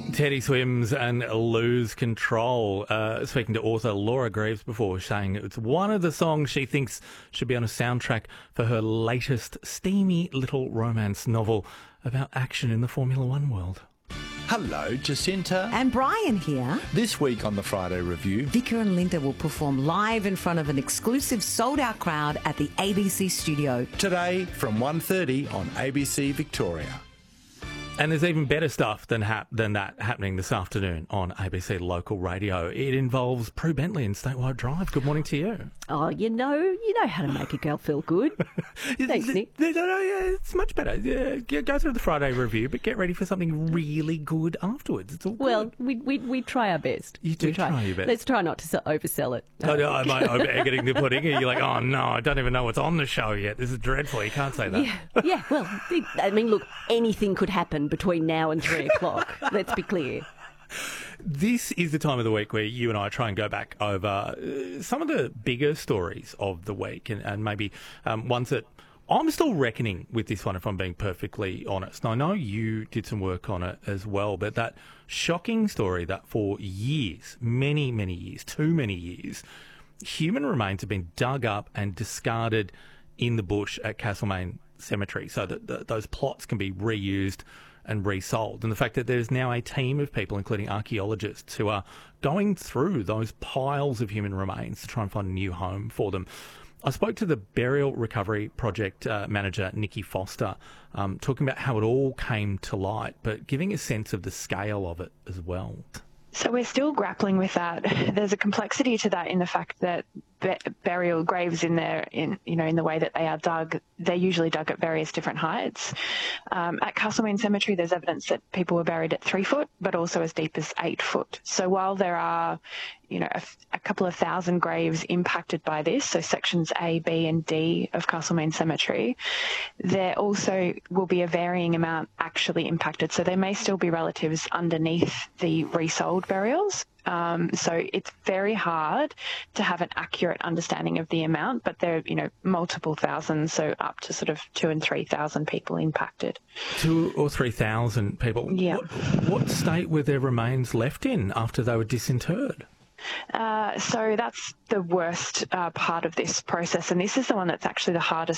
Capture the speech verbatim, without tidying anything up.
Teddy Swims and Lose Control. Uh, speaking to author Laura Greaves before, saying it's one of the songs she thinks should be on a soundtrack for her latest steamy little romance novel about action in the Formula One world. Hello, Jacinta. And Brian here. This week on the Friday Review, Vicar and Linda will perform live in front of an exclusive sold-out crowd at the A B C studio. Today from one thirty on A B C Victoria. And there's even better stuff than hap- than that happening this afternoon on A B C Local Radio. It involves Prue Bentley and Statewide Drive. Good morning to you. Oh, you know, you know how to make a girl feel good. Thanks, Nick. No, no, no, yeah, it's much better. Yeah, go through the Friday Review, but get ready for something really good afterwards. It's all good. Well, we we we try our best. You do we try. try your best. Let's try not to se- oversell it. No, no, am I over-egg the pudding? You're like, oh no, I don't even know what's on the show yet. This is dreadful. You can't say that. Yeah, yeah. Well, I mean, look, anything could happen between now and three o'clock. Let's be clear. This is the time of the week where you and I try and go back over uh, some of the bigger stories of the week and, and maybe um, ones that I'm still reckoning with this one, if I'm being perfectly honest. And I know you did some work on it as well, but that shocking story that for years, many, many years, too many years, human remains have been dug up and discarded in the bush at Castlemaine Cemetery so that the, those plots can be reused and resold. And the fact that there's now a team of people, including archaeologists, who are going through those piles of human remains to try and find a new home for them. I spoke to the Burial Recovery Project uh, manager, Nikki Foster, um, talking about how it all came to light, but giving a sense of the scale of it as well. So we're still grappling with that. There's a complexity to that in the fact that be- burial graves in their, in you know, in the way that they are dug, they're usually dug at various different heights. Um, at Castlemaine Cemetery, there's evidence that people were buried at three foot, but also as deep as eight foot. So while there are, you know, a, a couple of thousand graves impacted by this, so sections A, B, and D of Castlemaine Cemetery, there also will be a varying amount actually impacted. So there may still be relatives underneath the resold burials. Um, so it's very hard to have an accurate understanding of the amount, but there are, you know, multiple thousands, so up to sort of two and three thousand people impacted. Two or three thousand people. Yeah. What, what state were their remains left in after they were disinterred? Uh, so that's the worst uh, part of this process, and this is the one that's actually the hardest